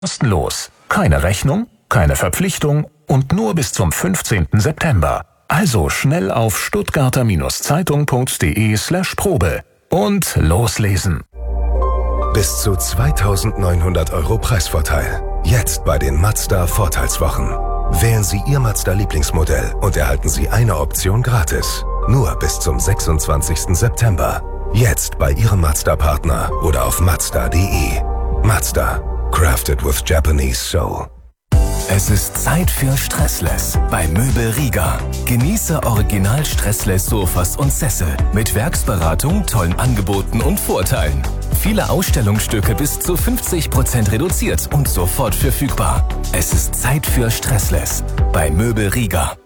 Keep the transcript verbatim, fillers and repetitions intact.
Kostenlos. Keine Rechnung, keine Verpflichtung und nur bis zum fünfzehnten September. Also schnell auf stuttgarter-zeitung.de slash Probe und loslesen. Bis zu zweitausendneunhundert Euro Preisvorteil. Jetzt bei den Mazda Vorteilswochen. Wählen Sie Ihr Mazda-Lieblingsmodell und erhalten Sie eine Option gratis. Nur bis zum sechsundzwanzigsten September. Jetzt bei Ihrem Mazda-Partner oder auf mazda punkt de. Mazda. Crafted with Japanese soul. Es ist Zeit für Stressless bei Möbel Rieger. Genieße original Stressless Sofas und Sessel mit Werksberatung, tollen Angeboten und Vorteilen. Viele Ausstellungsstücke bis zu fünfzig Prozent reduziert und sofort verfügbar. Es ist Zeit für Stressless bei Möbel Rieger.